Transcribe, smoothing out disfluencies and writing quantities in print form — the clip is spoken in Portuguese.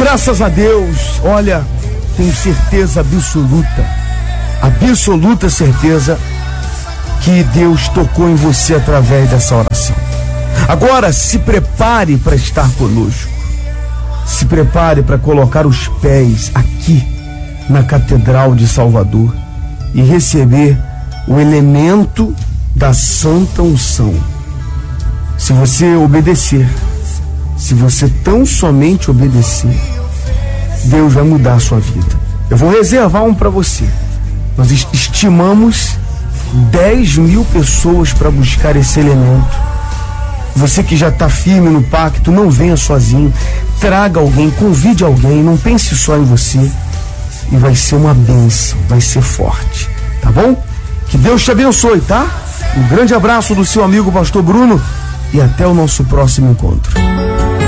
Graças a Deus, olha, tenho certeza absoluta certeza que Deus tocou em você através dessa oração. Agora se prepare para estar conosco. Se prepare para colocar os pés aqui na Catedral de Salvador e receber o elemento da Santa Unção. Se você obedecer, se você tão somente obedecer, Deus vai mudar a sua vida. Eu vou reservar um para você. Nós estimamos 10.000 pessoas para buscar esse elemento. Você que já está firme no pacto, não venha sozinho. Traga alguém, convide alguém, não pense só em você. E vai ser uma bênção, vai ser forte, tá bom? Que Deus te abençoe, tá? Um grande abraço do seu amigo Pastor Bruno e até o nosso próximo encontro.